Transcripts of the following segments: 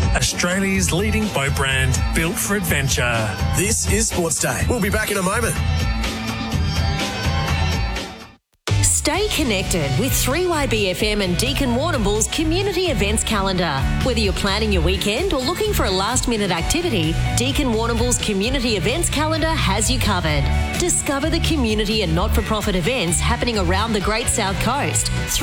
Australia's leading boat brand, built for adventure. This is Sports Day. We'll be back in a moment. Stay connected with 3YBFM and Deakin Warrnambool's community events calendar. Whether you're planning your weekend or looking for a last-minute activity, Deakin Warrnambool's community events calendar has you covered. Discover the community and not-for-profit events happening around the Great South Coast.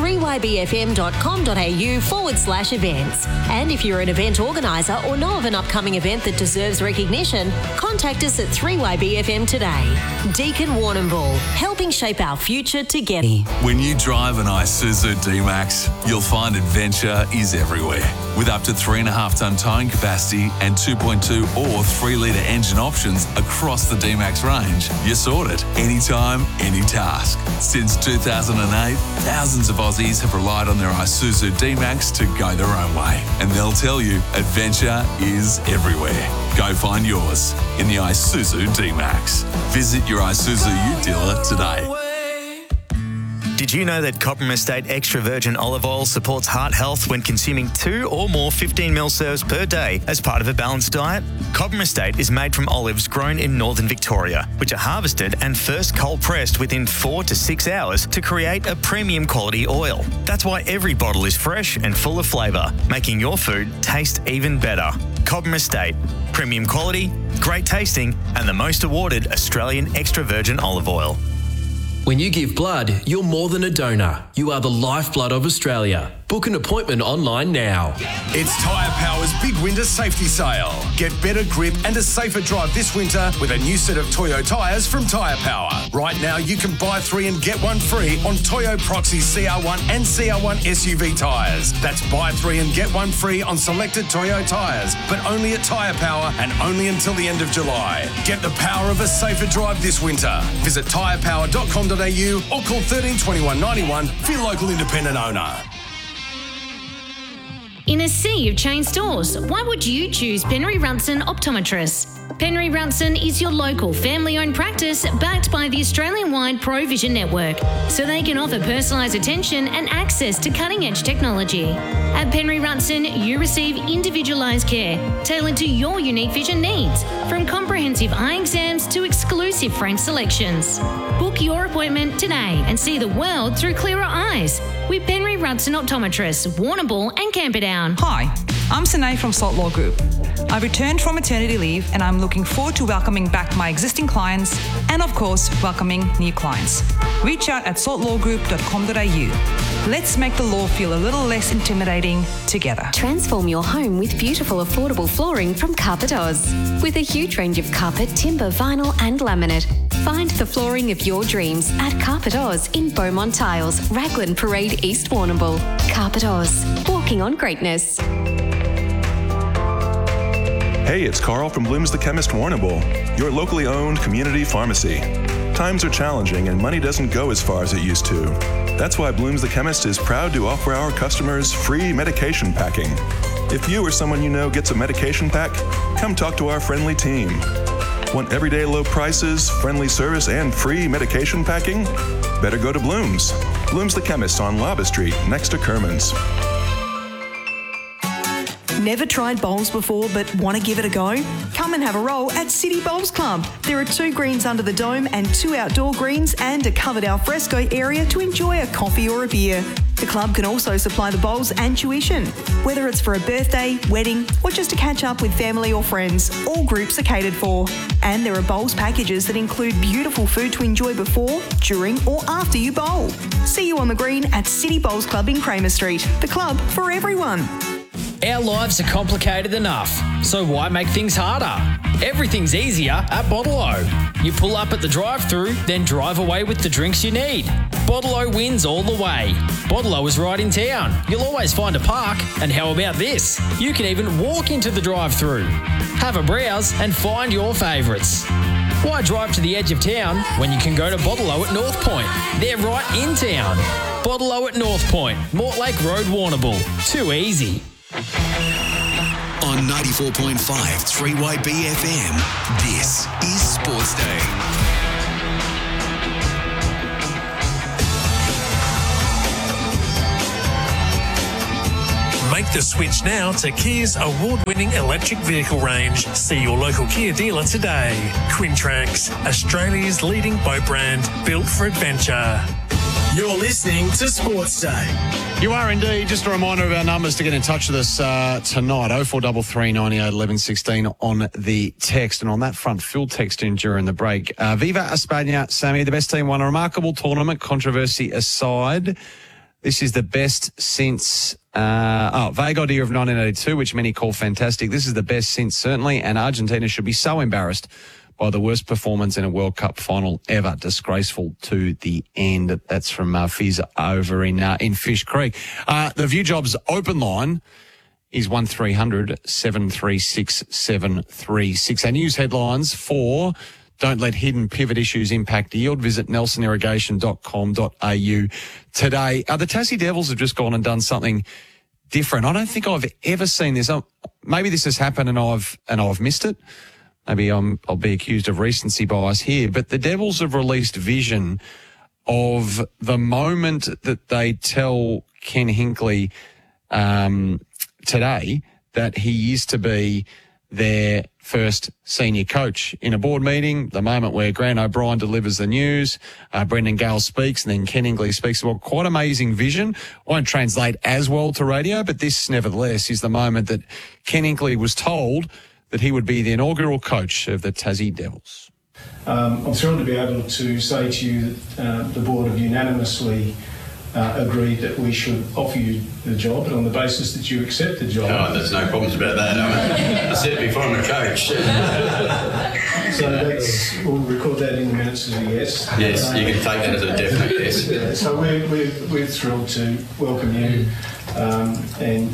3ybfm.com.au/events. And if you're an event organiser or know of an upcoming event that deserves recognition, contact us at 3YBFM today. Deakin Warrnambool, helping shape our future together. When you drive an Isuzu D-Max, you'll find adventure is everywhere. With up to 3.5-tonne towing capacity and 2.2 or 3-litre engine options across the D-Max range, you're sorted. Anytime, any task. Since 2008, thousands of Aussies have relied on their Isuzu D-Max to go their own way. And they'll tell you, adventure is everywhere. Go find yours in the Isuzu D-Max. Visit your Isuzu U dealer today. Did you know that Cobram Estate Extra Virgin Olive Oil supports heart health when consuming 2 or more 15ml serves per day as part of a balanced diet? Cobram Estate is made from olives grown in northern Victoria, which are harvested and first cold pressed within 4 to 6 hours to create a premium quality oil. That's why every bottle is fresh and full of flavour, making your food taste even better. Cobram Estate, premium quality, great tasting, and the most awarded Australian extra virgin olive oil. When you give blood, you're more than a donor. You are the lifeblood of Australia. Book an appointment online now. It's Tyre Power's big winter safety sale. Get better grip and a safer drive this winter with a new set of Toyo tyres from Tyre Power. Right now, you can buy 3 and get 1 free on Toyo Proxy CR1 and CR1 SUV tyres. That's buy 3 and get 1 free on selected Toyo tyres, but only at Tyre Power and only until the end of July. Get the power of a safer drive this winter. Visit tyrepower.com.au or call 13 21 91 for your local independent owner. In a sea of chain stores, why would you choose Penry Runson Optometrists? Penry Runson is your local family-owned practice backed by the Australian-wide ProVision network, so they can offer personalised attention and access to cutting-edge technology. At Penry Runson, you receive individualised care tailored to your unique vision needs, from comprehensive eye exams to exclusive frame selections. Book your appointment today and see the world through clearer eyes with Penry Runson Optometrists, Warrnambool and Camperdown. Hi, I'm Sine from Salt Law Group. I've returned from maternity leave and I'm looking forward to welcoming back my existing clients and, of course, welcoming new clients. Reach out at saltlawgroup.com.au. Let's make the law feel a little less intimidating together. Transform your home with beautiful, affordable flooring from Carpet Oz. With a huge range of carpet, timber, vinyl and laminate. Find the flooring of your dreams at Carpet Oz in Beaumont Tiles, Raglan Parade, East Warrnambool. Carpet Oz, walking on greatness. Hey, it's Carl from Bloom's the Chemist Warrnambool, your locally owned community pharmacy. Times are challenging and money doesn't go as far as it used to. That's why Bloom's the Chemist is proud to offer our customers free medication packing. If you or someone you know gets a medication pack, come talk to our friendly team. Want everyday low prices, friendly service, and free medication packing? Better go to Bloom's. Bloom's the Chemist on Laba Street, next to Kerman's. Never tried bowls before but want to give it a go? Come and have a roll at City Bowls Club. There are 2 greens under the dome and 2 outdoor greens and a covered alfresco area to enjoy a coffee or a beer. The club can also supply the bowls and tuition. Whether it's for a birthday, wedding or just to catch up with family or friends, all groups are catered for. And there are bowls packages that include beautiful food to enjoy before, during or after you bowl. See you on the green at City Bowls Club in Kramer Street. The club for everyone. Our lives are complicated enough, so why make things harder? Everything's easier at Bottle-O. You pull up at the drive-thru, then drive away with the drinks you need. Bottle-O wins all the way. Bottle-O is right in town. You'll always find a park, and how about this? You can even walk into the drive-thru. Have a browse and find your favourites. Why drive to the edge of town when you can go to Bottle-O at North Point? They're right in town. Bottle-O at North Point, Mortlake Road, Warrnambool. Too easy. On 94.5 3YB FM, this is Sports Day. Make Make the switch now to Kia's award-winning electric vehicle range. See your local Kia dealer today. Quintrax, Australia's leading boat brand, built for adventure. You're listening to Sports Day. You are indeed. Just a reminder of our numbers to get in touch with us tonight. 0433 98 11 16 on the text. And on that front, Phil texted in during the break. Viva España, Sammy. The best team won a remarkable tournament, controversy aside. This is the best since Vega year of 1982, which many call fantastic. This is the best since, certainly, and Argentina should be so embarrassed by the worst performance in a World Cup final ever. Disgraceful to the end. That's from Fizz over in Fish Creek. The View Jobs open line is 1300 736 736. Our news headlines for Don't Let Hidden Pivot Issues Impact Yield. Visit nelsonirrigation.com.au today. The Tassie Devils have just gone and done something different. I don't think I've ever seen this. Maybe this has happened and I've missed it. Maybe I'll be accused of recency bias here, but the Devils have released vision of the moment that they tell Ken Hinkley today that he is to be their first senior coach. In a board meeting, the moment where Grant O'Brien delivers the news, Brendan Gale speaks, and then Ken Hinkley speaks. Well, quite amazing vision. Won't translate as well to radio, but this, nevertheless, is the moment that Ken Hinkley was told that he would be the inaugural coach of the Tassie Devils. I'm thrilled to be able to say to you that the board have unanimously agreed that we should offer you the job, but on the basis that you accept the job. Oh, there's no problems about that. I said it before, I'm a coach. So we'll record that in the minutes as a yes. Yes, you can take that as a definite yes. So we're thrilled to welcome you and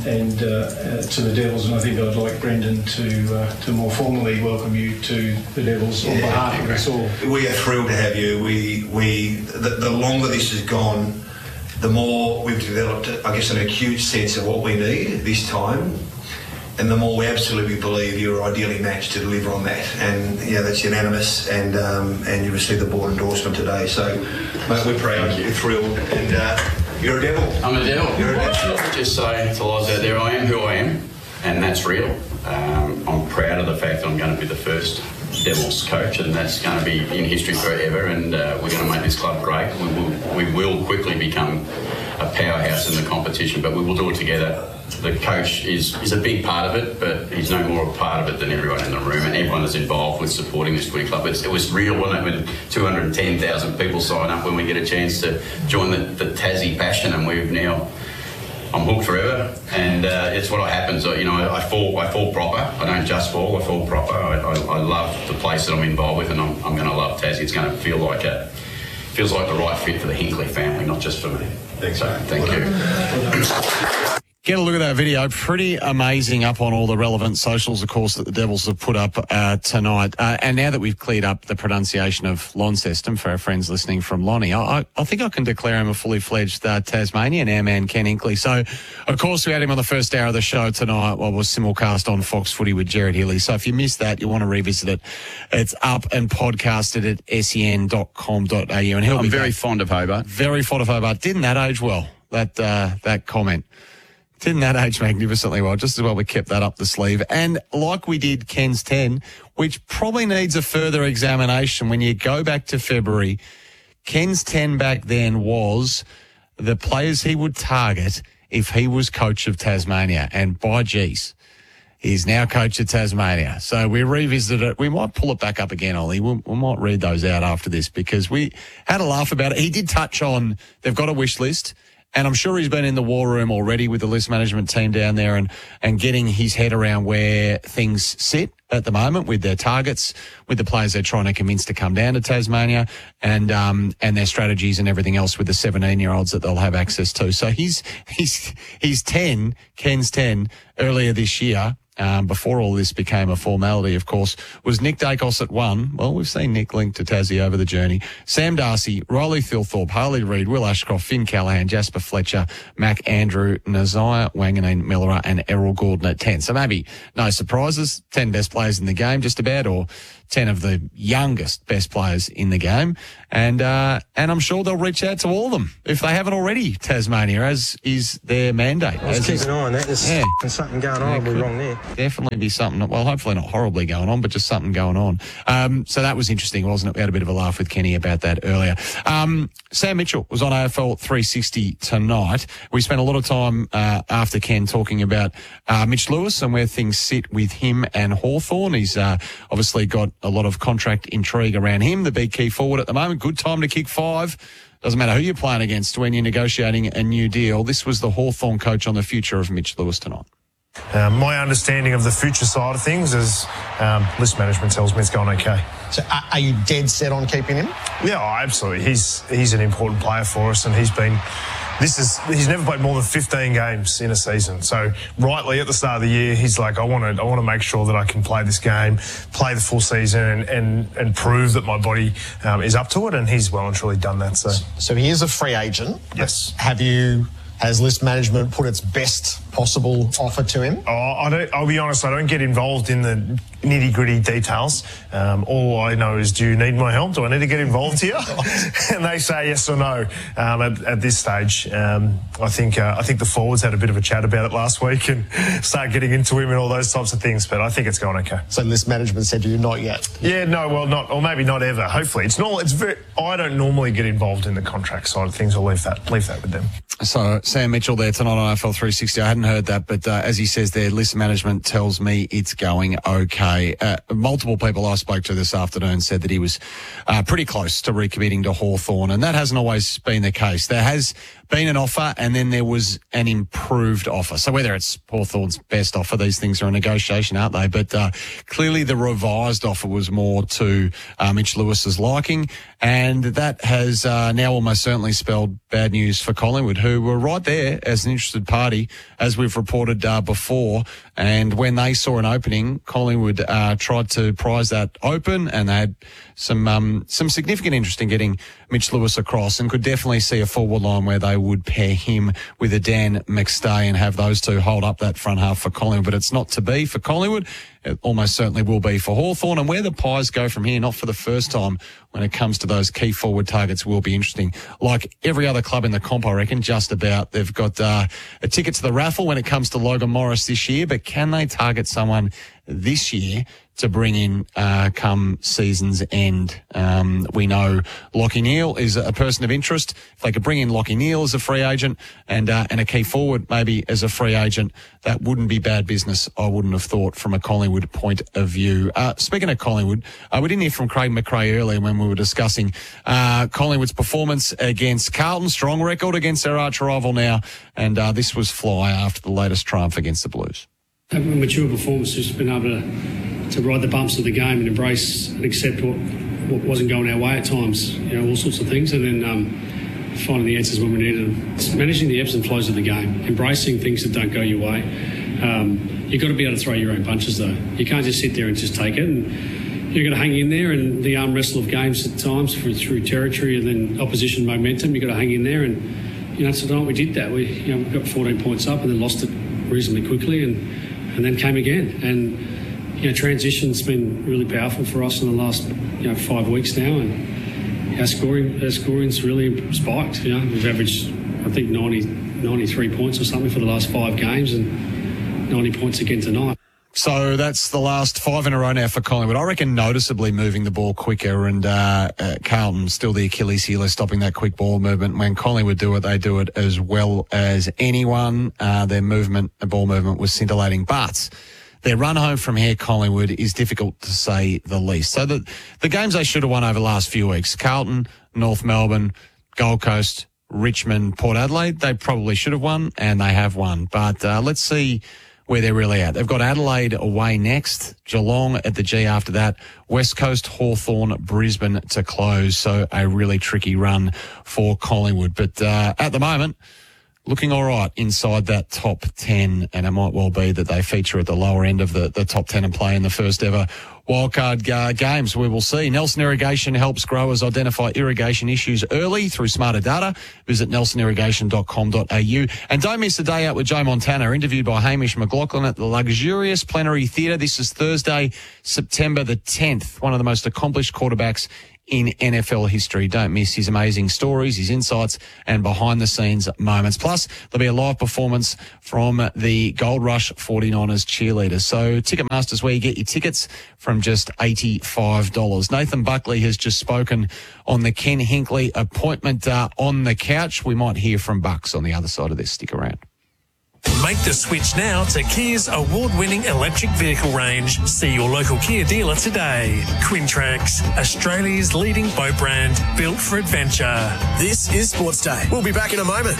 to the Devils, and I think I'd like Brendan to more formally welcome you to the Devils on behalf of us all. We are thrilled to have you. The longer this has gone, the more we've developed, I guess, an acute sense of what we need this time, and the more we absolutely believe you're ideally matched to deliver on that. And that's unanimous, and you received the board endorsement today. So, mate, we're proud, we're thrilled, and you're a Devil. I'm a Devil. You're a Devil. Just say to lies out there, I am who I am, and that's real. I'm proud of the fact that I'm going to be the first Devils coach, and that's going to be in history forever, and we're going to make this club great. We will quickly become a powerhouse in the competition, but we will do it together. The coach is a big part of it, but he's no more a part of it than everyone in the room, and everyone is involved with supporting this footy club. It was real, wasn't it, when 210,000 people sign up when we get a chance to join the Tassie passion, and I'm hooked forever, and it's what happens. I fall proper. I don't just fall, I fall proper. I love the place that I'm involved with, and I'm going to love Tassie. It's going to feels like the right fit for the Hinkley family, not just for me. Thanks, so thank you. Get a look at that video. Pretty amazing, up on all the relevant socials, of course, that the Devils have put up tonight. And now that we've cleared up the pronunciation of Launceston for our friends listening from Lonnie, I think I can declare him a fully fledged Tasmanian airman, Ken Hinkley. So, of course, we had him on the first hour of the show tonight while it was simulcast on Fox Footy with Jared Healy. So if you missed that, you want to revisit it, it's up and podcasted at sen.com.au. And I'm very fond of Hobart. Very fond of Hobart. Didn't that age well, that comment? Didn't that age magnificently well? Just as well we kept that up the sleeve. And like we did Ken's 10, which probably needs a further examination when you go back to February, Ken's 10 back then was the players he would target if he was coach of Tasmania. And by geez, he's now coach of Tasmania. So we revisited it. We might pull it back up again, Ollie. We might read those out after this because we had a laugh about it. He did touch on they've got a wish list. And I'm sure he's been in the war room already with the list management team down there and getting his head around where things sit at the moment with their targets, with the players they're trying to convince to come down to Tasmania and their strategies and everything else with the 17-year-olds that they'll have access to. So he's 10, Ken's 10 earlier this year. Before all this became a formality, of course, was Nick Dacos at 1. Well, we've seen Nick linked to Tassie over the journey. Sam Darcy, Riley Thilthorpe, Harley Reid, Will Ashcroft, Finn Callahan, Jasper Fletcher, Mac Andrew, Nazaya Wanganeen Millerer and Errol Gordon at 10. So maybe no surprises, 10 best players in the game just about, or 10 of the youngest, best players in the game. And I'm sure they'll reach out to all of them if they haven't already, Tasmania, as is their mandate. Let's keep an eye on that. There's something going on. We're wrong there. Definitely be something, well, hopefully not horribly going on, but just something going on. So that was interesting, wasn't it? We had a bit of a laugh with Kenny about that earlier. Sam Mitchell was on AFL 360 tonight. We spent a lot of time after Ken talking about Mitch Lewis and where things sit with him and Hawthorn. He's obviously got a lot of contract intrigue around him, the big key forward at the moment. Good time to kick 5. Doesn't matter who you're playing against when you're negotiating a new deal. This was the Hawthorn coach on the future of Mitch Lewis tonight. My understanding of the future side of things is list management tells me it's going okay. So are you dead set on keeping him? Yeah, absolutely. He's an important player for us, and he's never played more than 15 games in a season. So rightly at the start of the year, he's like, I want to make sure that I can play this game, play the full season, and prove that my body is up to it. And he's well and truly done that. So he is a free agent. Yes. Has list management put its best possible offer to him? I'll be honest, I don't get involved in the nitty-gritty details. All I know is, do you need my help? Do I need to get involved here? And they say yes or no at this stage. I think the forwards had a bit of a chat about it last week and started getting into him and all those types of things, but I think it's going okay. So list management said to you, not yet? Yeah, no, well, not, or maybe not ever. Hopefully. I don't normally get involved in the contract side of things. I'll leave that with them. So Sam Mitchell there tonight on AFL 360. I hadn't heard that, but as he says there, list management tells me it's going okay. Multiple people I spoke to this afternoon said that he was pretty close to recommitting to Hawthorn, and that hasn't always been the case. There has been an offer, and then there was an improved offer. So whether it's Hawthorn's best offer, these things are a negotiation, aren't they? But clearly the revised offer was more to Mitch Lewis's liking, and that has now almost certainly spelled bad news for Collingwood, who were right there as an interested party, as we've reported before. And when they saw an opening, Collingwood tried to prize that open, and they had some significant interest in getting Mitch Lewis across, and could definitely see a forward line where they would pair him with a Dan McStay and have those two hold up that front half for Collingwood. But it's not to be for Collingwood. It almost certainly will be for Hawthorn. And where the Pies go from here, not for the first time when it comes to those key forward targets, will be interesting. Like every other club in the comp, I reckon, just about. They've got a ticket to the raffle when it comes to Logan Morris this year, but can they target someone this year to bring in come season's end? We know Lachie Neale is a person of interest. If they could bring in Lachie Neale as a free agent and a key forward maybe as a free agent, that wouldn't be bad business, I wouldn't have thought, from a Collingwood point of view. Speaking of Collingwood, we didn't hear from Craig McRae earlier when we were discussing Collingwood's performance against Carlton. Strong record against their arch rival now, and this was fly after the latest triumph against the Blues. A mature performance, just been able to ride the bumps of the game and embrace and accept what wasn't going our way at times, all sorts of things, and then finding the answers when we needed them. It's managing the ebbs and flows of the game, embracing things that don't go your way. You've got to be able to throw your own punches, though. You can't just sit there and just take it, and you've got to hang in there, and the arm wrestle of games at times through territory and then opposition momentum, you've got to hang in there, and so tonight we did that. We got 14 points up and then lost it reasonably quickly, and then came again. And transition's been really powerful for us in the last 5 weeks now, and our scoring's really spiked. We've averaged, I think, 93 points or something for the last 5 games, and 90 points again tonight. So that's the last 5 in a row now for Collingwood. I reckon noticeably moving the ball quicker, and Carlton still the Achilles heel, stopping that quick ball movement. When Collingwood do it, they do it as well as anyone. Their ball movement was scintillating, but their run home from here, Collingwood, is difficult to say the least. So the games they should have won over the last few weeks, Carlton, North Melbourne, Gold Coast, Richmond, Port Adelaide, they probably should have won, and they have won. But let's see where they're really at. They've got Adelaide away next, Geelong at the G after that, West Coast, Hawthorn, Brisbane to close. So a really tricky run for Collingwood. But at the moment, looking all right inside that top 10, and it might well be that they feature at the lower end of the top 10 and play in the first ever wildcard games. We will see. Nelson Irrigation helps growers identify irrigation issues early through smarter data. Visit nelsonirrigation.com.au. And don't miss a day out with Joe Montana, interviewed by Hamish McLaughlin at the luxurious Plenary Theatre. This is Thursday, September the 10th. One of the most accomplished quarterbacks in NFL history. Don't miss his amazing stories, his insights and behind-the-scenes moments. Plus, there'll be a live performance from the Gold Rush 49ers cheerleaders. So Ticketmaster's where you get your tickets from just $85. Nathan Buckley has just spoken on the Ken Hinkley appointment on the couch. We might hear from Bucks on the other side of this. Stick around. Make the switch now to Kia's award-winning electric vehicle range. See your local Kia dealer today. Quintrax, Australia's leading boat brand, built for adventure. This is Sports Day. We'll be back in a moment.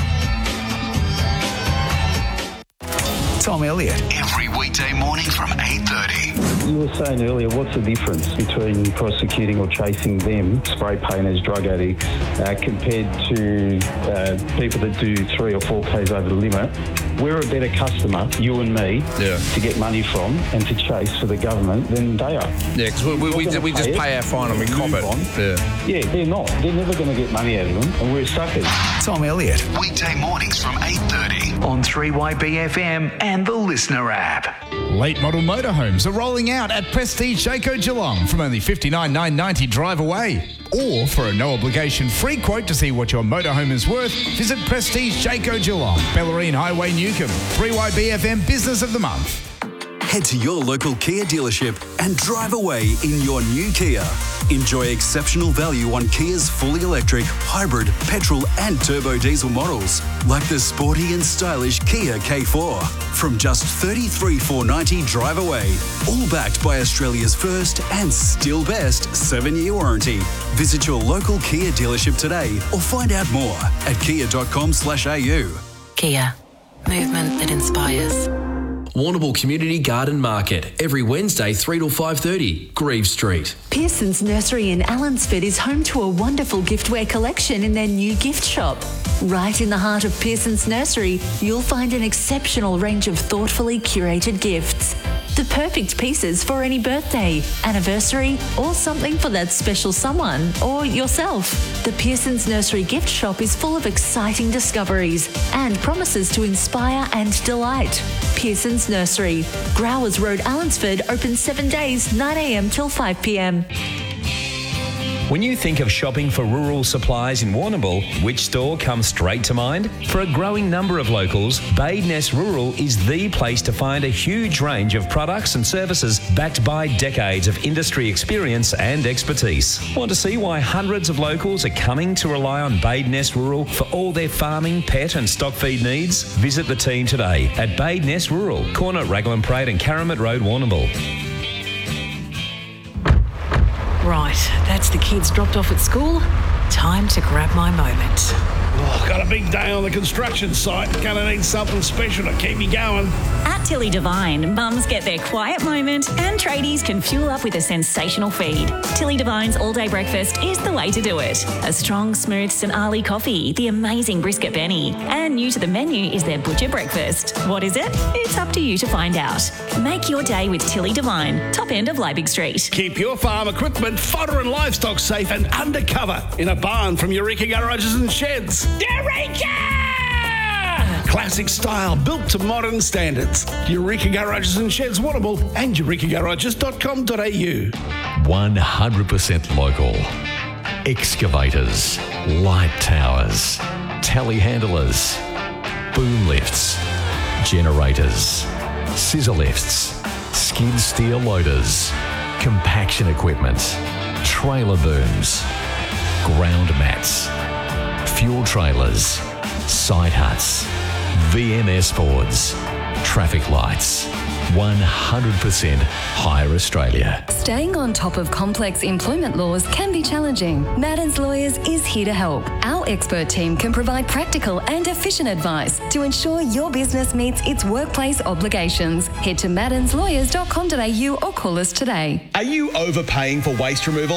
Tom Elliott. Every weekday morning from 8:30. You were saying earlier, what's the difference between prosecuting or chasing them, spray painters, drug addicts, compared to people that do 3 or 4 Ks over the limit? We're a better customer, you and me, to get money from and to chase for the government than they are. Yeah, because we just pay our fine and we cop it. Yeah, they're not. They're never going to get money out of them, and we're suckers. Tom Elliott. Weekday mornings from 8:30 on 3YBFM and the Listener app. Late model motorhomes are rolling out at Prestige Jayco Geelong from only $59,990 drive away. Or for a no-obligation free quote to see what your motorhome is worth, visit Prestige Jayco Geelong, Bellarine Highway, Newcomb. 3YBFM Business of the Month. Head to your local Kia dealership and drive away in your new Kia. Enjoy exceptional value on Kia's fully electric, hybrid, petrol and turbo diesel models, like the sporty and stylish Kia K4. From just $33,490 drive away, all backed by Australia's first and still best 7-year warranty. Visit your local Kia dealership today or find out more at kia.com/au. Kia. Movement that inspires. Warrnambool Community Garden Market, every Wednesday 3 till 5:30, Grieve Street. Pearson's Nursery in Allansford is home to a wonderful giftware collection in their new gift shop. Right in the heart of Pearson's Nursery, you'll find an exceptional range of thoughtfully curated gifts. The perfect pieces for any birthday, anniversary, or something for that special someone or yourself. The Pearson's Nursery gift shop is full of exciting discoveries and promises to inspire and delight. Pearson's Nursery, Growers Road, Allansford, open 7 days, 9 a.m. till 5 p.m. When you think of shopping for rural supplies in Warrnambool, which store comes straight to mind? For a growing number of locals, Badeness Rural is the place to find a huge range of products and services backed by decades of industry experience and expertise. Want to see why hundreds of locals are coming to rely on Badeness Rural for all their farming, pet and stock feed needs? Visit the team today at Badeness Rural, corner Raglan Parade and Karamat Road, Warrnambool. Right, that's the kids dropped off at school. Time to grab my moment. Oh, got a big day on the construction site. Gonna need something special to keep me going. At Tilly Devine, mums get their quiet moment and tradies can fuel up with a sensational feed. Tilly Devine's all-day breakfast is the way to do it. A strong, smooth St. Ali coffee, the amazing brisket Benny, and new to the menu is their butcher breakfast. What is it? It's up to you to find out. Make your day with Tilly Devine, top end of Liebig Street. Keep your farm equipment, fodder and livestock safe and undercover in a barn from Eureka Garages and Sheds. Eureka! Classic style, built to modern standards. Eureka Garages and Sheds, Warrnambool and eurekagarages.com.au. 100% local. Excavators, light towers, telehandlers, boom lifts, generators, scissor lifts, skid steer loaders, compaction equipment, trailer booms, ground mats, fuel trailers, side huts, VMS boards, traffic lights. 100% Hire Australia. Staying on top of complex employment laws can be challenging. Madden's Lawyers is here to help. Our expert team can provide practical and efficient advice to ensure your business meets its workplace obligations. Head to maddenslawyers.com.au or call us today. Are you overpaying for waste removal?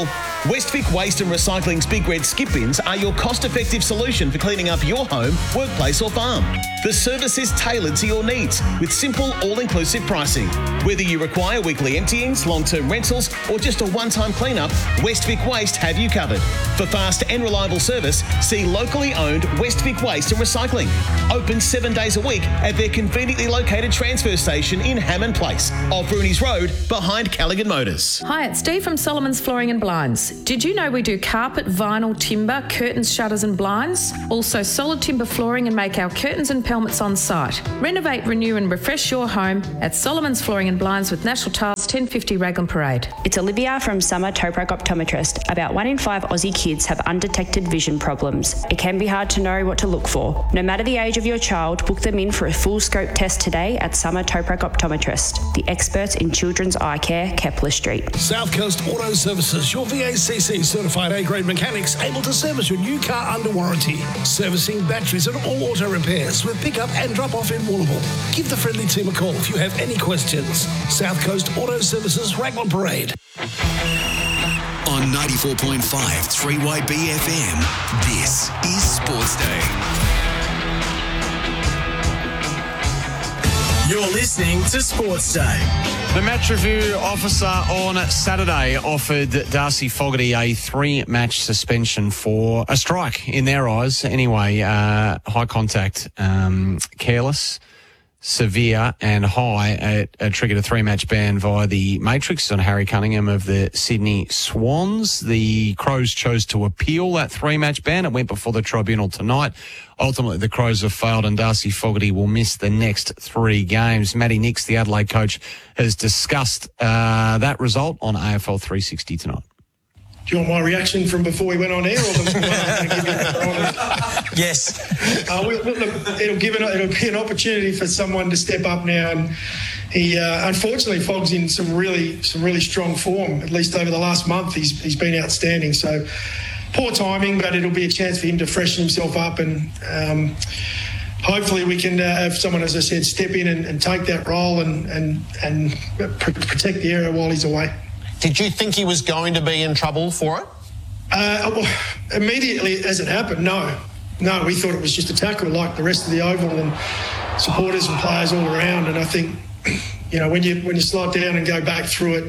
Westvic Waste and Recycling's Big Red Skip Bins are your cost-effective solution for cleaning up your home, workplace or farm. The service is tailored to your needs with simple, all-inclusive pricing. Whether you require weekly emptyings, long-term rentals or just a one-time clean-up, Westvic Waste have you covered. For fast and reliable service, see locally owned Westvic Waste and Recycling. Open 7 days a week at their conveniently located transfer station in Hammond Place, off Rooney's Road, behind Callaghan Motors. Hi, it's Steve from Solomon's Flooring and Blinds. Did you know we do carpet, vinyl, timber, curtains, shutters and blinds? Also solid timber flooring and make our curtains and pelmets on site. Renovate, renew and refresh your home at Solomon's Flooring and Blinds with National Tiles 1050 Raglan Parade. It's Olivia from Summer Toprac Optometrist. About 1 in 5 Aussie kids have undetected vision problems. It can be hard to know what to look for. No matter the age of your child, book them in for a full scope test today at Summer Toprac Optometrist, the experts in children's eye care, Kepler Street. South Coast Auto Services, your VACC certified A-grade mechanics able to service your new car under warranty. Servicing batteries and all auto repairs with pickup and drop-off in Wollabul. Give the friendly team a call if you have any questions. South Coast Auto Services, Raglan Parade. On 94.5 3YB FM, this is Sports Day. You're listening to Sports Day. The match review officer on Saturday offered Darcy Fogarty a 3-match suspension for a strike, in their eyes. Anyway, high contact, careless, severe and high triggered a 3-match ban via the Matrix on Harry Cunningham of the Sydney Swans. The Crows chose to appeal that 3-match ban. It went before the tribunal tonight. Ultimately, the Crows have failed and Darcy Fogarty will miss the next 3 games. Matty Nix, the Adelaide coach, has discussed that result on AFL 360 tonight. Do you want my reaction from before we went on air? Or Yes. It'll be an opportunity for someone to step up now, and he unfortunately Fogg's in some really strong form. At least over the last month, he's been outstanding. So poor timing, but it'll be a chance for him to freshen himself up, and hopefully we can have someone, as I said, step in and take that role and protect the area while he's away. Did you think he was going to be in trouble for it? Well, immediately as it happened, no. No, we thought it was just a tackle like the rest of the Oval and supporters and players all around. And I think, when you slow it down and go back through it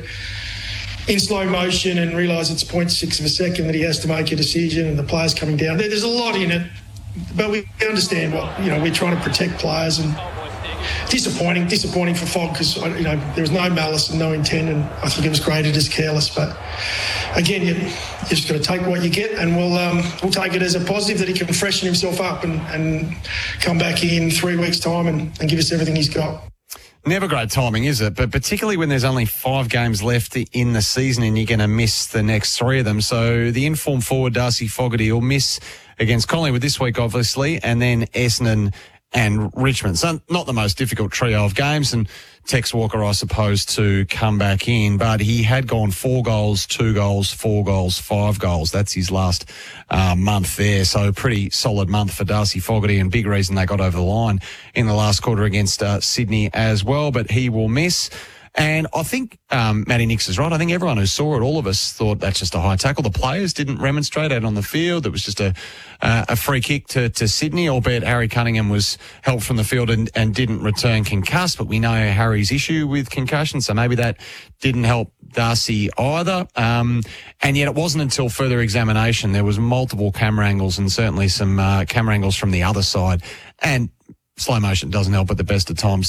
in slow motion and realise it's 0.6 of a second that he has to make a decision and the players coming down, there's a lot in it. But we understand we're trying to protect players, and disappointing for Fogg because there was no malice and no intent, and I think it was graded as careless. But again, you just got to take what you get, and we'll take it as a positive that he can freshen himself up and come back in 3 weeks' time and give us everything he's got. Never great timing, is it? But particularly when there's only 5 games left in the season and you're going to miss the next 3 of them. So the informed forward Darcy Fogarty will miss against Collingwood this week, obviously, and then Essendon and Richmond. So not the most difficult trio of games, and Tex Walker, I suppose, to come back in. But he had gone 4 goals, 2 goals, 4 goals, 5 goals. That's his last month there. So pretty solid month for Darcy Fogarty, and big reason they got over the line in the last quarter against Sydney as well. But he will miss. And I think Matty Nix is right. I think everyone who saw it, all of us, thought that's just a high tackle. The players didn't remonstrate out on the field. It was just a free kick to Sydney, albeit Harry Cunningham was helped from the field and didn't return concussed. But we know Harry's issue with concussion, so maybe that didn't help Darcy either. And yet it wasn't until further examination. There was multiple camera angles and certainly some camera angles from the other side. And slow motion doesn't help at the best of times.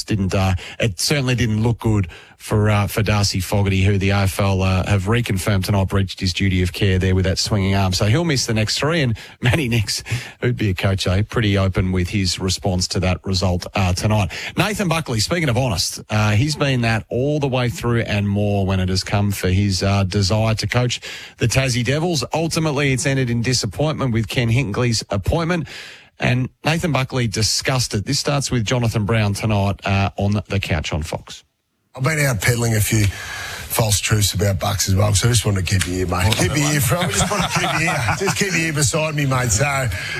It certainly didn't look good for Darcy Fogarty, who the AFL have reconfirmed tonight breached his duty of care there with that swinging arm. So he'll miss the next 3. And Matty Nix, who'd be a coach, pretty open with his response to that result tonight. Nathan Buckley, speaking of honest, he's been that all the way through and more when it has come for his desire to coach the Tassie Devils. Ultimately, it's ended in disappointment with Ken Hinkley's appointment. And Nathan Buckley discussed it. This starts with Jonathan Brown tonight on the couch on Fox. I've been out peddling a few false truths about Bucks as well, so I just wanted to keep you here, mate. Keep you here, bro. I just want to keep you here. Just keep you here beside me, mate. So,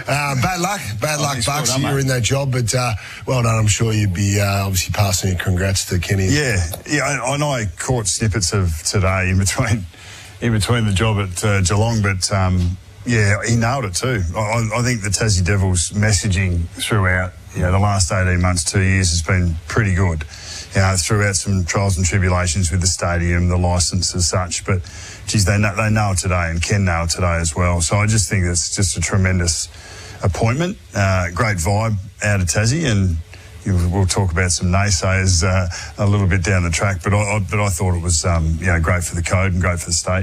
bad luck, Bucks. You're in that job, but well done. I'm sure you'd be obviously passing your congrats to Kenny. Yeah, and I caught snippets of today in between in between the job at Geelong, but yeah, he nailed it too. I think the Tassie Devils messaging throughout, the last 18 months, 2 years has been pretty good. Throughout some trials and tribulations with the stadium, the licence as such, but geez, they nailed today, and Ken nailed today as well. So I just think it's just a tremendous appointment, great vibe out of Tassie, and we'll talk about some naysayers a little bit down the track, but I thought it was great for the code and great for the state.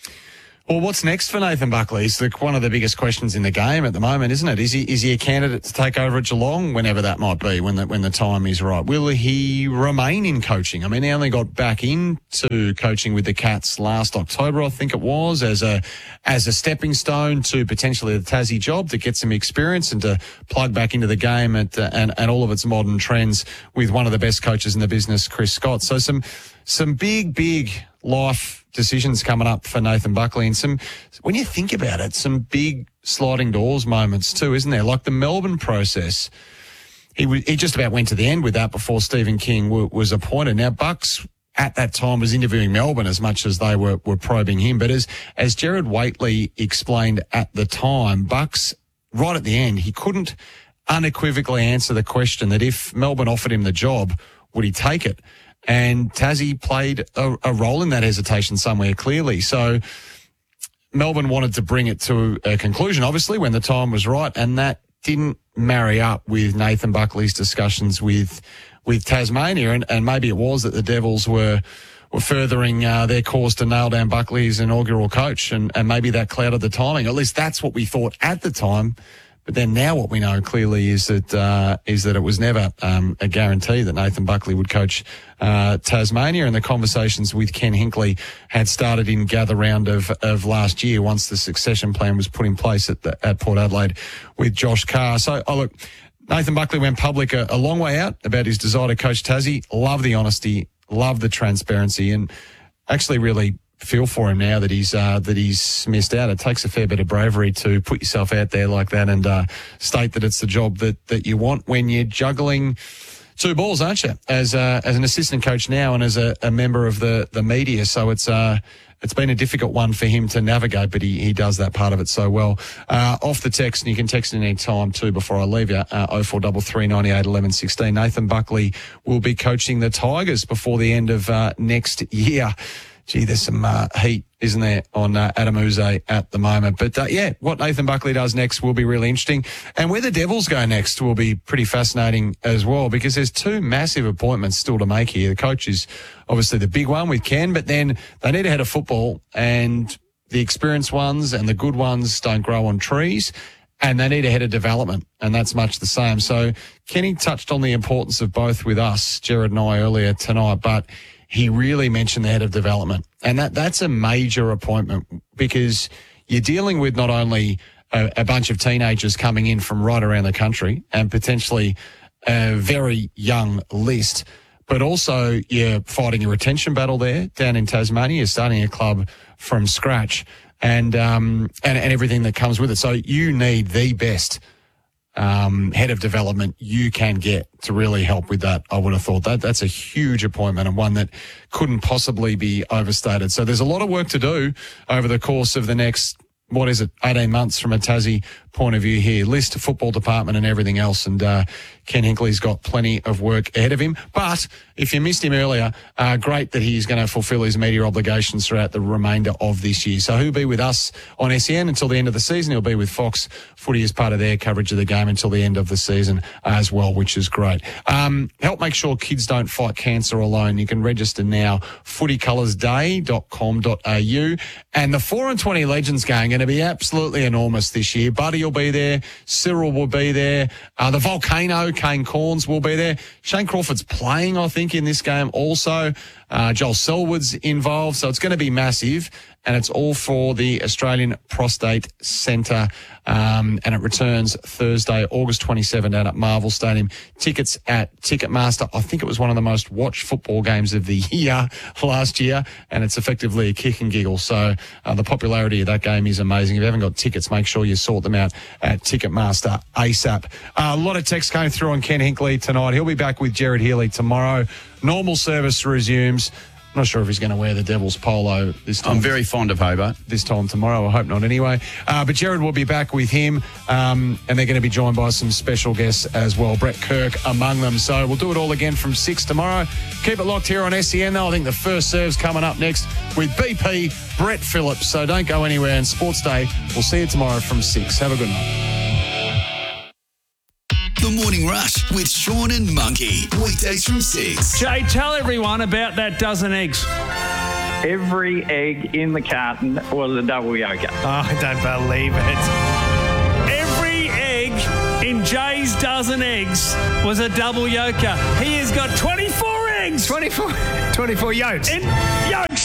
Well, what's next for Nathan Buckley? It's one of the biggest questions in the game at the moment, isn't it? Is he a candidate to take over at Geelong, whenever that might be, when the time is right? Will he remain in coaching? I mean, he only got back into coaching with the Cats last October, I think it was, as a stepping stone to potentially the Tassie job, to get some experience and to plug back into the game and all of its modern trends with one of the best coaches in the business, Chris Scott. So some big life decisions coming up for Nathan Buckley, and when you think about it, some big sliding doors moments too, isn't there? Like the Melbourne process, he just about went to the end with that before Stephen King was appointed. Now, Bucks at that time was interviewing Melbourne as much as they were probing him, but as Gerard Whateley explained at the time, Bucks, right at the end, he couldn't unequivocally answer the question that if Melbourne offered him the job, would he take it? And Tassie played a role in that hesitation somewhere, clearly. So Melbourne wanted to bring it to a conclusion, obviously, when the time was right, and that didn't marry up with Nathan Buckley's discussions with Tasmania. And maybe it was that the Devils were furthering their cause to nail down Buckley as inaugural coach, and maybe that clouded the timing. At least that's what we thought at the time. But then now what we know clearly is that it was never a guarantee that Nathan Buckley would coach Tasmania, and the conversations with Ken Hinkley had started in gather round of last year once the succession plan was put in place at Port Adelaide with Josh Carr. So, look, Nathan Buckley went public a long way out about his desire to coach Tassie. Love the honesty, love the transparency, and actually really feel for him now that he's missed out. It takes a fair bit of bravery to put yourself out there like that and state that it's the job that you want when you're juggling two balls, aren't you? As an assistant coach now and as a member of the media. So it's been a difficult one for him to navigate, but he does that part of it so well. Off the text, and you can text in any time too before I leave you, 0433 98 11 16. Nathan Buckley will be coaching the Tigers before the end of next year. Gee, there's some heat, isn't there, on Adam Uze at the moment. But, what Nathan Buckley does next will be really interesting. And where the Devils go next will be pretty fascinating as well, because there's two massive appointments still to make here. The coach is obviously the big one with Ken, but then they need a head of football, and the experienced ones and the good ones don't grow on trees, and they need a head of development, and that's much the same. So Kenny touched on the importance of both with us, Gerard and I, earlier tonight, but he really mentioned the head of development. And that's a major appointment, because you're dealing with not only a bunch of teenagers coming in from right around the country and potentially a very young list, but also you're fighting a retention battle there down in Tasmania. You're starting a club from scratch and everything that comes with it. So you need the best head of development you can get to really help with that. I would have thought that's a huge appointment, and one that couldn't possibly be overstated. So there's a lot of work to do over the course of the next, 18 months from a Tassie point of view here. List, football department and everything else. And Ken Hinkley's got plenty of work ahead of him. But if you missed him earlier, great that he's going to fulfil his media obligations throughout the remainder of this year. So he'll be with us on SEN until the end of the season. He'll be with Fox Footy as part of their coverage of the game until the end of the season as well, which is great. Help make sure kids don't fight cancer alone. You can register now, footycolorsday.com.au. And the 4 and 20 Legends gang are going to be absolutely enormous this year. Buddy will be there. Cyril will be there. The Volcano, Kane Corns, will be there. Shane Crawford's playing, I think, in this game also. Joel Selwood's involved. So it's going to be massive. And it's all for the Australian Prostate Centre. And it returns Thursday, August 27 down at Marvel Stadium. Tickets at Ticketmaster. I think it was one of the most watched football games of the year last year. And it's effectively a kick and giggle. So the popularity of that game is amazing. If you haven't got tickets, make sure you sort them out at Ticketmaster ASAP. A lot of text going through on Ken Hinkley tonight. He'll be back with Gerard Healy tomorrow. Normal service resumes. I'm not sure if he's going to wear the Devils polo this time. I'm very fond of Hobart. This time tomorrow. I hope not anyway. But Jared will be back with him, and they're going to be joined by some special guests as well, Brett Kirk among them. So we'll do it all again from 6 tomorrow. Keep it locked here on SEN, though. I think the first serve's coming up next with BP Brett Phillips. So don't go anywhere. And Sports Day, we'll see you tomorrow from 6. Have a good night. The Morning Rush with Sean and Monkey. Weekdays from 6. Jay, tell everyone about that dozen eggs. Every egg in the carton was a double yolker. Oh, I don't believe it. Every egg in Jay's dozen eggs was a double yolker. He has got 24 eggs. 24 yolks. In yolks.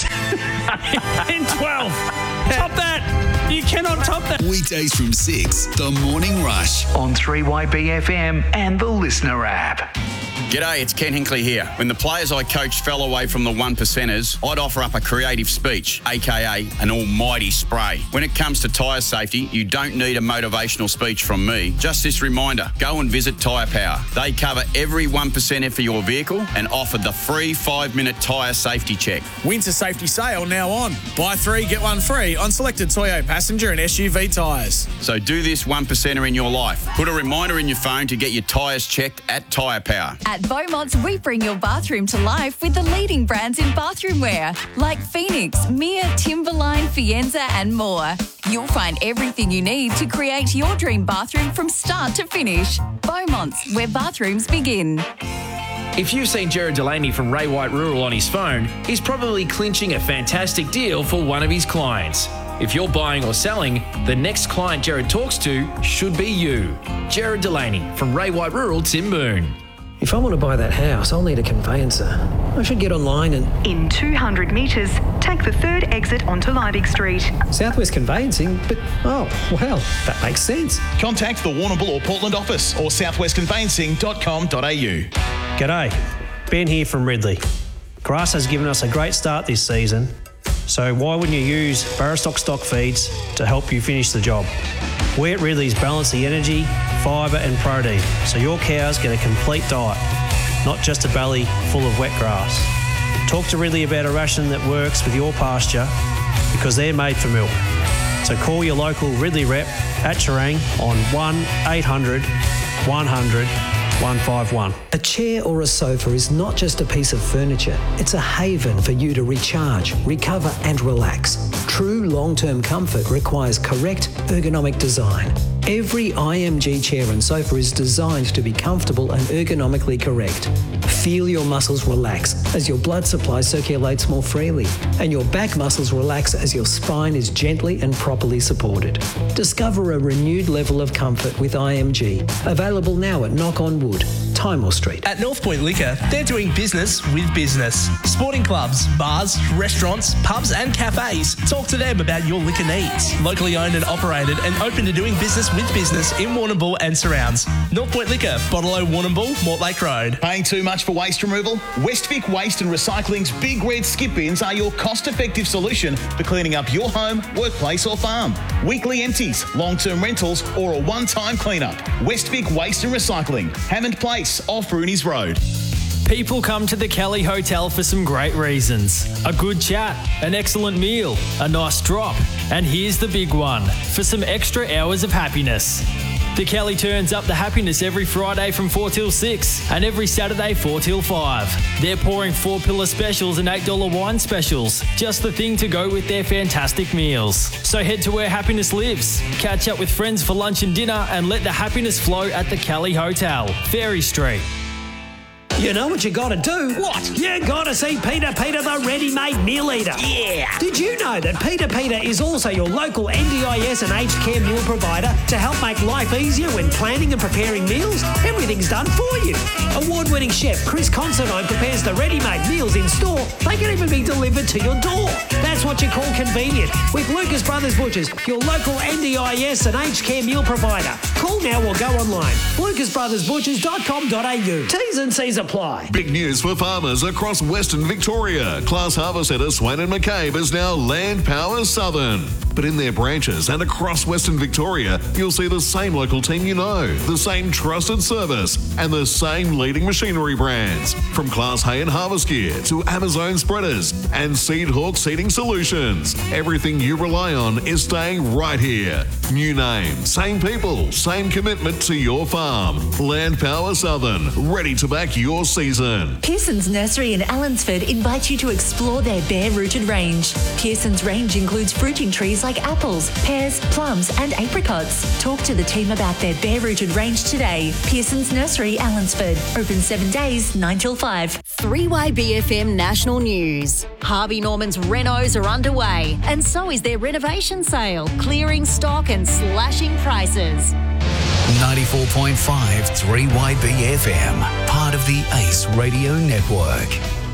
In 12. Top that. You cannot top that. Weekdays from 6. The Morning Rush. On 3YBFM and the Listener app. G'day, it's Ken Hinkley here. When the players I coached fell away from the one percenters, I'd offer up a creative speech, aka an almighty spray. When it comes to tyre safety, you don't need a motivational speech from me. Just this reminder, go and visit Tyre Power. They cover every 1%er for your vehicle and offer the free 5-minute tyre safety check. Winter safety sale now on. Buy 3, get 1 free on selected Toyo passenger and SUV tyres. So do this 1%er in your life. Put a reminder in your phone to get your tyres checked at Tyre Power. At Beaumont's, we bring your bathroom to life with the leading brands in bathroom wear, like Phoenix, Mia, Timberline, Fienza and more. You'll find everything you need to create your dream bathroom from start to finish. Beaumont's, where bathrooms begin. If you've seen Jared Delaney from Ray White Rural on his phone, he's probably clinching a fantastic deal for one of his clients. If you're buying or selling, the next client Jared talks to should be you. Jared Delaney from Ray White Rural, Timboon. If I want to buy that house, I'll need a conveyancer. I should get online and... In 200 metres, take the third exit onto Liebig Street. Southwest Conveyancing? But, oh, well, that makes sense. Contact the Warrnambool or Portland office or southwestconveyancing.com.au. G'day, Ben here from Ridley. Grass has given us a great start this season, so why wouldn't you use Barrastock stock feeds to help you finish the job? We at Ridley's balance the energy, fibre and protein, so your cows get a complete diet, not just a belly full of wet grass. Talk to Ridley about a ration that works with your pasture because they're made for milk. So call your local Ridley rep at Terang on 1-800 100 151. A chair or a sofa is not just a piece of furniture. It's a haven for you to recharge, recover and relax. True long-term comfort requires correct ergonomic design. Every IMG chair and sofa is designed to be comfortable and ergonomically correct. Feel your muscles relax as your blood supply circulates more freely, and your back muscles relax as your spine is gently and properly supported. Discover a renewed level of comfort with IMG. Available now at Knock on Wood, Timor Street. At North Point Liquor, they're doing business with business. Sporting clubs, bars, restaurants, pubs and cafes. Talk to them about your liquor needs. Locally owned and operated and open to doing business with business in Warrnambool and surrounds. North Point Liquor, Bottle O Warrnambool, Mortlake Road. Paying too much for waste removal? Westvic Waste and Recycling's Big Red Skip Bins are your cost-effective solution for cleaning up your home, workplace or farm. Weekly empties, long-term rentals or a one-time cleanup. Westvic Waste and Recycling, Hammond Place, off Rooney's Road. People come to the Kelly Hotel for some great reasons. A good chat, an excellent meal, a nice drop, and here's the big one, for some extra hours of happiness. The Kelly turns up the happiness every Friday from 4 till 6 and every Saturday 4 till 5. They're pouring 4-pillar specials and $8 wine specials, just the thing to go with their fantastic meals. So head to where happiness lives, catch up with friends for lunch and dinner and let the happiness flow at the Kelly Hotel, Ferry Street. You know what you gotta do? What? You gotta see Peter the ready-made meal eater. Yeah! Did you know that Peter is also your local NDIS and aged care meal provider to help make life easier when planning and preparing meals? Everything's done for you. Award-winning chef Chris Considine prepares the ready-made meals in store. They can even be delivered to your door. That's what you call convenient. With Lucas Brothers Butchers, your local NDIS and aged care meal provider. Call now or go online. lucasbrothersbutchers.com.au. T's and C's apply. apply. Big news for farmers across Western Victoria. Class Harvest Centre Swain and McCabe is now Land Power Southern. But in their branches and across Western Victoria, you'll see the same local team you know, the same trusted service, and the same leading machinery brands. From Class Hay and Harvest Gear to Amazon Spreaders and Seed Hawk Seeding Solutions. Everything you rely on is staying right here. New name, same people, same commitment to your farm. Land Power Southern, ready to back your season. Pearson's Nursery in Allensford invites you to explore their bare-rooted range. Pearson's range includes fruiting trees like apples, pears, plums and apricots. Talk to the team about their bare-rooted range today. Pearson's Nursery, Allensford. Open 7 days, 9 till 5. 3YBFM National News. Harvey Norman's renos are underway, and so is their renovation sale, clearing stock and slashing prices. 94.5 3YBFM, part of the Ace Radio Network.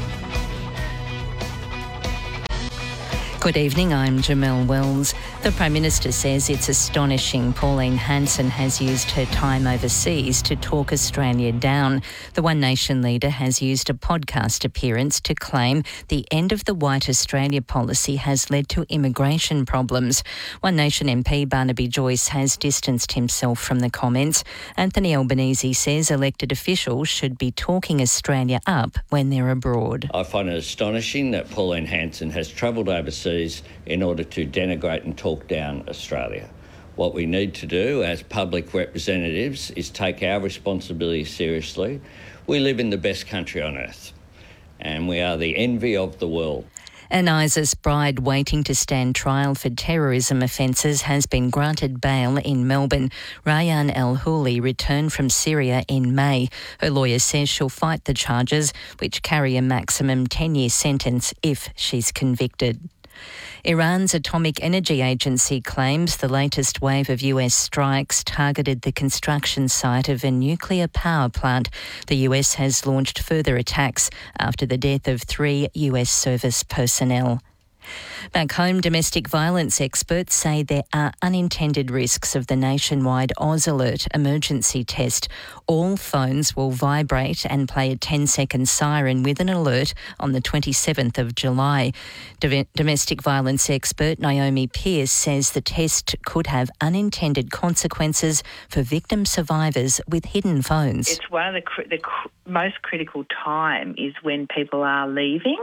Good evening, I'm Jamelle Wells. The Prime Minister says it's astonishing Pauline Hanson has used her time overseas to talk Australia down. The One Nation leader has used a podcast appearance to claim the end of the White Australia policy has led to immigration problems. One Nation MP Barnaby Joyce has distanced himself from the comments. Anthony Albanese says elected officials should be talking Australia up when they're abroad. I find it astonishing that Pauline Hanson has travelled overseas in order to denigrate and talk down Australia. What we need to do as public representatives is take our responsibility seriously. We live in the best country on earth, and we are the envy of the world. An ISIS bride waiting to stand trial for terrorism offences has been granted bail in Melbourne. Rayan El-Houli returned from Syria in May. Her lawyer says she'll fight the charges, which carry a maximum 10-year sentence if she's convicted. Iran's Atomic Energy Agency claims the latest wave of US strikes targeted the construction site of a nuclear power plant. The US has launched further attacks after the death of 3 US service personnel. Back home, domestic violence experts say there are unintended risks of the nationwide Oz Alert emergency test. All phones will vibrate and play a 10-second siren with an alert on the 27th of July. Domestic violence expert Naomi Pearce says the test could have unintended consequences for victim survivors with hidden phones. It's one of the most critical time is when people are leaving.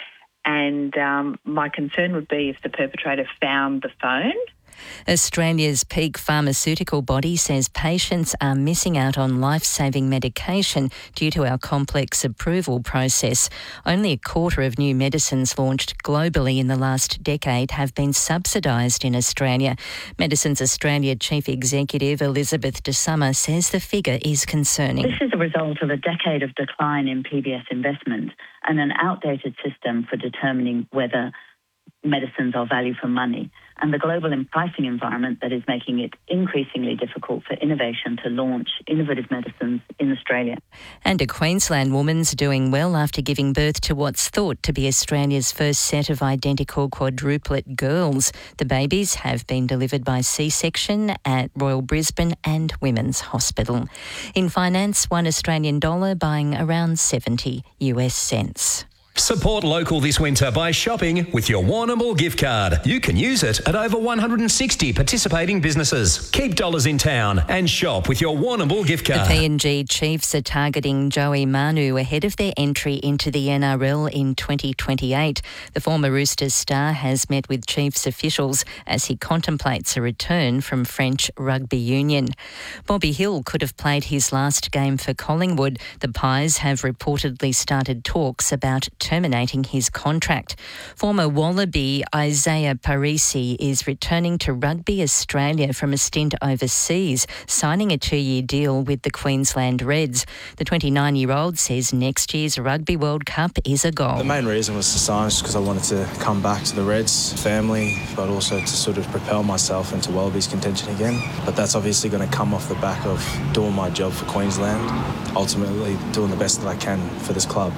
And my concern would be if the perpetrator found the phone. Australia's peak pharmaceutical body says patients are missing out on life-saving medication due to our complex approval process. Only a quarter of new medicines launched globally in the last decade have been subsidised in Australia. Medicines Australia Chief Executive Elizabeth De Summer says the figure is concerning. This is a result of a decade of decline in PBS investment and an outdated system for determining whether medicines are value for money, and the global pricing environment that is making it increasingly difficult for innovation to launch innovative medicines in Australia. And a Queensland woman's doing well after giving birth to what's thought to be Australia's first set of identical quadruplet girls. The babies have been delivered by C-section at Royal Brisbane and Women's Hospital. In finance, $1 Australian buying around 70 US cents. Support local this winter by shopping with your Warrnambool gift card. You can use it at over 160 participating businesses. Keep dollars in town and shop with your Warrnambool gift card. The PNG Chiefs are targeting Joey Manu ahead of their entry into the NRL in 2028. The former Roosters star has met with Chiefs officials as he contemplates a return from French rugby union. Bobby Hill could have played his last game for Collingwood. The Pies have reportedly started talks about terminating his contract. Former Wallaby Isaiah Parisi is returning to Rugby Australia from a stint overseas, signing a 2-year deal with the Queensland Reds. The 29-year-old says next year's Rugby World Cup is a goal. The main reason was to sign just because I wanted to come back to the Reds family, but also to sort of propel myself into Wallabies contention again. But that's obviously going to come off the back of doing my job for Queensland, ultimately doing the best that I can for this club.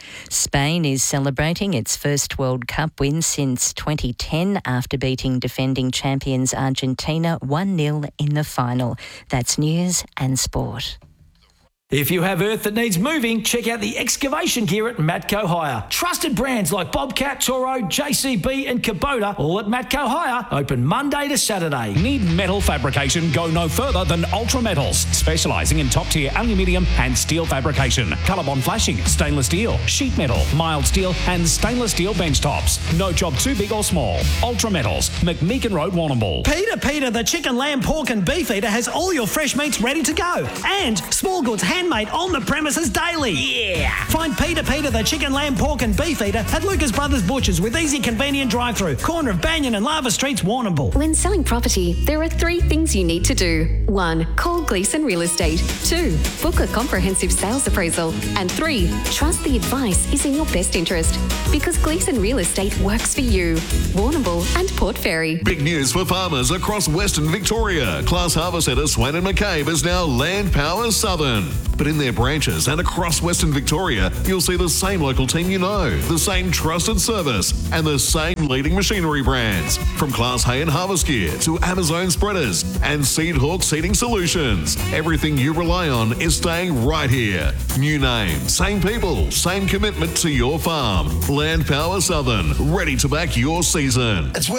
Spain is celebrating its first World Cup win since 2010 after beating defending champions Argentina 1-0 in the final. That's news and sport. If you have earth that needs moving, check out the excavation gear at Matco Hire. Trusted brands like Bobcat, Toro, JCB and Kubota, all at Matco Hire, open Monday to Saturday. Need metal fabrication? Go no further than Ultra Metals, specialising in top-tier aluminium and steel fabrication, colour-bond flashing, stainless steel, sheet metal, mild steel and stainless steel bench tops. No job too big or small. Ultra Metals, McMeekin Road, Warrnambool. Peter, the chicken, lamb, pork and beef eater has all your fresh meats ready to go. And small goods handmade on the premises daily. Yeah! Find Peter, the chicken, lamb, pork and beef eater at Lucas Brothers Butchers with easy, convenient drive-through. Corner of Banyan and Lava Streets, Warrnambool. When selling property, there are 3 things you need to do. 1. Call Gleeson Real Estate. 2. Book a comprehensive sales appraisal. And 3. Trust the advice is in your best interest. Because Gleeson Real Estate works for you. Warrnambool and Port Fairy. Big news for farmers across Western Victoria. Class Harvest Centre Swan and McCabe is now Land Power Southern. But in their branches and across Western Victoria, you'll see the same local team you know, the same trusted service, and the same leading machinery brands. From Class Hay and Harvest Gear to Amazon Spreaders and Seed Hawk Seeding Solutions. Everything you rely on is staying right here. New name, same people, same commitment to your farm. Land Power Southern, ready to back your season.